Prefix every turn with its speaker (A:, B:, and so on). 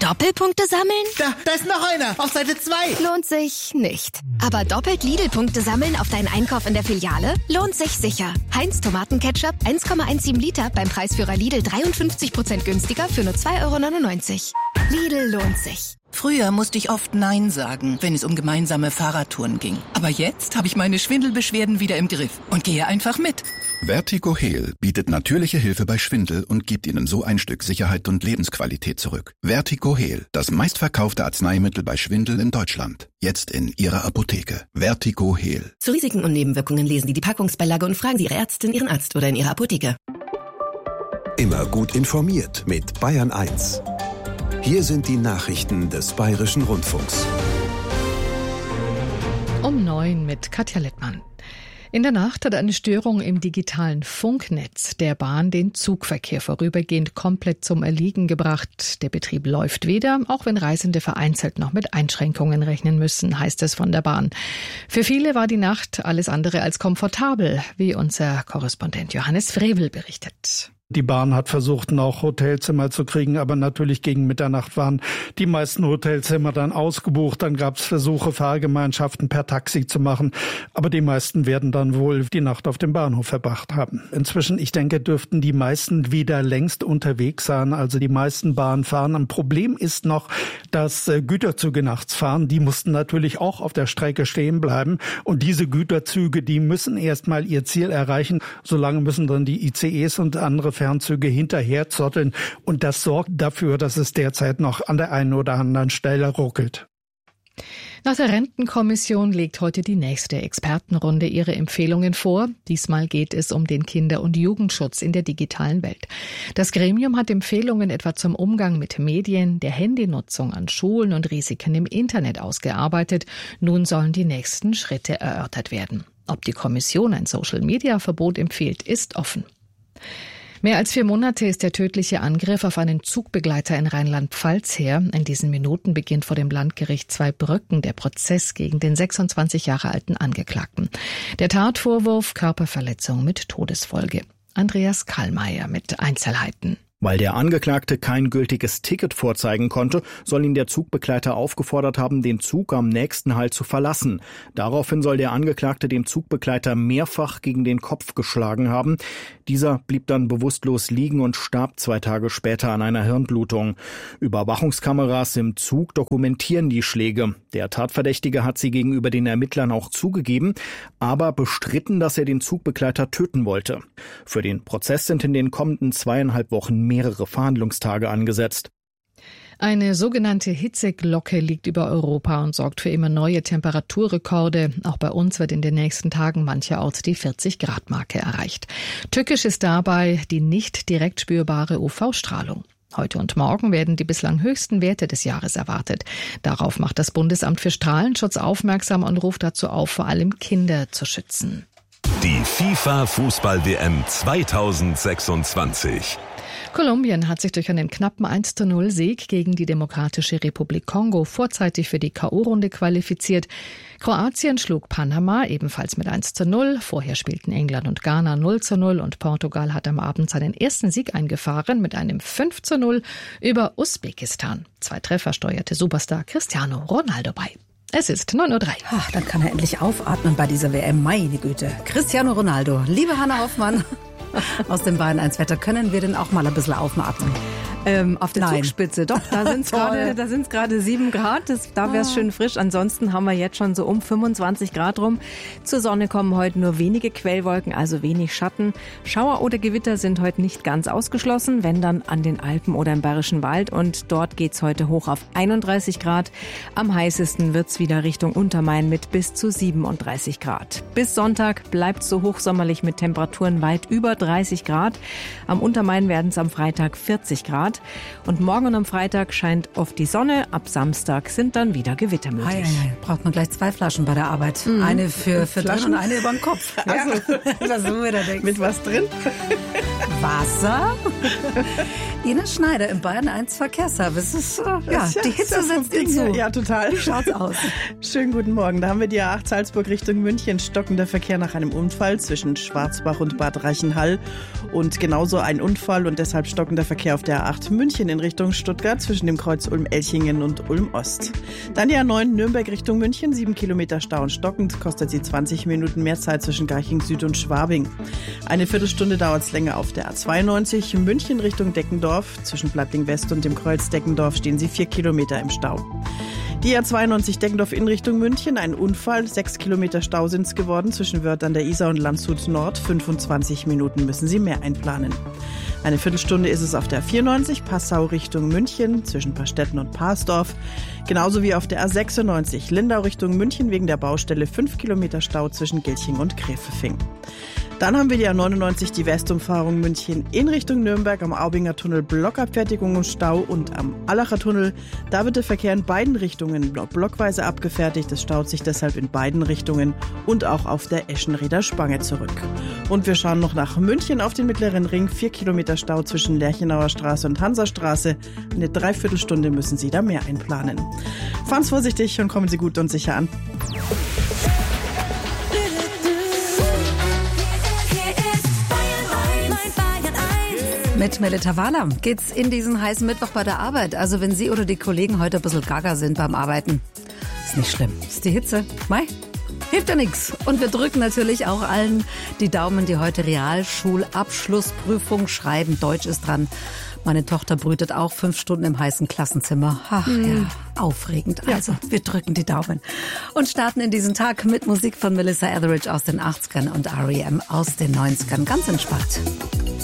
A: Doppelpunkte sammeln?
B: Da ist noch einer, auf Seite 2.
A: Lohnt sich nicht. Aber doppelt Lidl-Punkte sammeln auf deinen Einkauf in der Filiale? Lohnt sich sicher. Heinz Tomatenketchup 1,17 Liter beim Preisführer Lidl 53% günstiger für nur 2,99 €. Lidl lohnt sich.
C: Früher musste ich oft Nein sagen, wenn es um gemeinsame Fahrradtouren ging. Aber jetzt habe ich meine Schwindelbeschwerden wieder im Griff und gehe einfach mit.
D: Vertigo Heal bietet natürliche Hilfe bei Schwindel und gibt Ihnen so ein Stück Sicherheit und Lebensqualität zurück. Vertigo Heal, das meistverkaufte Arzneimittel bei Schwindel in Deutschland. Jetzt in Ihrer Apotheke. Vertigo Heal.
E: Zu Risiken und Nebenwirkungen lesen Sie die Packungsbeilage und fragen Sie Ihre Ärztin, Ihren Arzt oder in Ihrer Apotheke.
F: Immer gut informiert mit Bayern 1. Hier sind die Nachrichten des Bayerischen Rundfunks.
G: Um 9 mit Katja Littmann. In der Nacht hat eine Störung im digitalen Funknetz der Bahn den Zugverkehr vorübergehend komplett zum Erliegen gebracht. Der Betrieb läuft wieder, auch wenn Reisende vereinzelt noch mit Einschränkungen rechnen müssen, heißt es von der Bahn. Für viele war die Nacht alles andere als komfortabel, wie unser Korrespondent Johannes Frevel berichtet.
H: Die Bahn hat versucht, noch Hotelzimmer zu kriegen, aber natürlich gegen Mitternacht waren die meisten Hotelzimmer dann ausgebucht. Dann gab es Versuche, Fahrgemeinschaften per Taxi zu machen, aber die meisten werden dann wohl die Nacht auf dem Bahnhof verbracht haben. Inzwischen, ich denke, dürften die meisten wieder längst unterwegs sein, also die meisten Bahnen fahren. Ein Problem ist noch, dass Güterzüge nachts fahren. Die mussten natürlich auch auf der Strecke stehen bleiben und diese Güterzüge, die müssen erst mal ihr Ziel erreichen. Solange müssen dann die ICEs und andere Fernzüge hinterher zotteln und das sorgt dafür, dass es derzeit noch an der einen oder anderen Stelle ruckelt.
G: Nach der Rentenkommission legt heute die nächste Expertenrunde ihre Empfehlungen vor. Diesmal geht es um den Kinder- und Jugendschutz in der digitalen Welt. Das Gremium hat Empfehlungen etwa zum Umgang mit Medien, der Handynutzung an Schulen und Risiken im Internet ausgearbeitet. Nun sollen die nächsten Schritte erörtert werden. Ob die Kommission ein Social-Media-Verbot empfiehlt, ist offen. Mehr als 4 Monate ist der tödliche Angriff auf einen Zugbegleiter in Rheinland-Pfalz her. In diesen Minuten beginnt vor dem Landgericht Zweibrücken der Prozess gegen den 26 Jahre alten Angeklagten. Der Tatvorwurf Körperverletzung mit Todesfolge. Andreas Kallmeier mit Einzelheiten.
I: Weil der Angeklagte kein gültiges Ticket vorzeigen konnte, soll ihn der Zugbegleiter aufgefordert haben, den Zug am nächsten Halt zu verlassen. Daraufhin soll der Angeklagte dem Zugbegleiter mehrfach gegen den Kopf geschlagen haben. Dieser blieb dann bewusstlos liegen und starb 2 Tage später an einer Hirnblutung. Überwachungskameras im Zug dokumentieren die Schläge. Der Tatverdächtige hat sie gegenüber den Ermittlern auch zugegeben, aber bestritten, dass er den Zugbegleiter töten wollte. Für den Prozess sind in den kommenden 2,5 Wochen mehrere Verhandlungstage angesetzt.
G: Eine sogenannte Hitzeglocke liegt über Europa und sorgt für immer neue Temperaturrekorde. Auch bei uns wird in den nächsten Tagen mancherorts die 40-Grad-Marke erreicht. Tückisch ist dabei die nicht direkt spürbare UV-Strahlung. Heute und morgen werden die bislang höchsten Werte des Jahres erwartet. Darauf macht das Bundesamt für Strahlenschutz aufmerksam und ruft dazu auf, vor allem Kinder zu schützen.
J: Die FIFA-Fußball-WM 2026.
G: Kolumbien hat sich durch einen knappen 1:0-Sieg gegen die Demokratische Republik Kongo vorzeitig für die K.O.-Runde qualifiziert. Kroatien schlug Panama ebenfalls mit 1:0. Vorher spielten England und Ghana 0:0 und Portugal hat am Abend seinen ersten Sieg eingefahren mit einem 5:0 über Usbekistan. 2 Treffer steuerte Superstar Cristiano Ronaldo bei. Es ist 9:03 Uhr.
K: Ach, dann kann er endlich aufatmen bei dieser WM. Meine Güte. Cristiano Ronaldo. Liebe Hanna Hoffmann aus dem Bayern 1 Wetter, können wir denn auch mal ein bisschen aufatmen?
L: Auf der Zugspitze, doch, da sind es gerade 7 Grad, da wäre es schön frisch. Ansonsten haben wir jetzt schon so um 25 Grad rum. Zur Sonne kommen heute nur wenige Quellwolken, also wenig Schatten. Schauer oder Gewitter sind heute nicht ganz ausgeschlossen, wenn dann an den Alpen oder im Bayerischen Wald. Und dort geht es heute hoch auf 31 Grad. Am heißesten wird es wieder Richtung Untermain mit bis zu 37 Grad. Bis Sonntag bleibt es so hochsommerlich mit Temperaturen weit über 30 Grad. Am Untermain werden es am Freitag 40 Grad. Und morgen und am Freitag scheint oft die Sonne. Ab Samstag sind dann wieder Gewitter möglich.
K: Braucht man gleich 2 Flaschen bei der Arbeit. Eine für drin und eine über den Kopf. Ja. Also, das so wieder denkst.
L: Mit was drin?
K: Wasser. Ines Schneider im Bayern 1 Verkehrsservice. Die Hitze setzt hinzu.
M: Ja, total.
K: Wie schaut's aus?
M: Schönen guten Morgen. Da haben wir die A8 Salzburg Richtung München. Stockender Verkehr nach einem Unfall zwischen Schwarzbach und Bad Reichenhall. Und genauso ein Unfall und deshalb stockender Verkehr auf der A8 München in Richtung Stuttgart zwischen dem Kreuz Ulm-Elchingen und Ulm-Ost. Dann die A9 Nürnberg Richtung München. 7 Kilometer Stau und stockend. Kostet sie 20 Minuten mehr Zeit zwischen Garching Süd und Schwabing. Eine Viertelstunde dauert es länger auf der A92 München Richtung Deckendorf. Zwischen Plattling West und dem Kreuz Deckendorf stehen sie 4 Kilometer im Stau. Die A92 Deckendorf in Richtung München, ein Unfall, 6 Kilometer Stau sind es geworden zwischen Wörth an der Isar und Landshut Nord. 25 Minuten müssen Sie mehr einplanen. Eine Viertelstunde ist es auf der A94 Passau Richtung München zwischen Pastetten und Parsdorf. Genauso wie auf der A96 Lindau Richtung München wegen der Baustelle 5 Kilometer Stau zwischen Gilching und Gräfefing. Dann haben wir die A99, die Westumfahrung München in Richtung Nürnberg am Aubinger Tunnel, Blockabfertigung und Stau und am Allacher Tunnel. Da wird der Verkehr in beiden Richtungen blockweise abgefertigt. Es staut sich deshalb in beiden Richtungen und auch auf der Eschenrieder Spange zurück. Und wir schauen noch nach München auf den Mittleren Ring. 4 Kilometer Stau zwischen Lerchenauer Straße und Hansastraße. Eine Dreiviertelstunde müssen Sie da mehr einplanen. Fahren Sie vorsichtig und kommen Sie gut und sicher an.
K: Mit Melita Wahler geht's in diesen heißen Mittwoch bei der Arbeit. Also wenn Sie oder die Kollegen heute ein bisschen gaga sind beim Arbeiten, ist nicht schlimm. Ist die Hitze. Mei, hilft ja nichts. Und wir drücken natürlich auch allen die Daumen, die heute Realschulabschlussprüfung schreiben. Deutsch ist dran. Meine Tochter brütet auch 5 Stunden im heißen Klassenzimmer. Ach ja, aufregend. Also, wir drücken die Daumen. Und starten in diesen Tag mit Musik von Melissa Etheridge aus den 80ern und R.E.M. aus den 90ern. Ganz entspannt.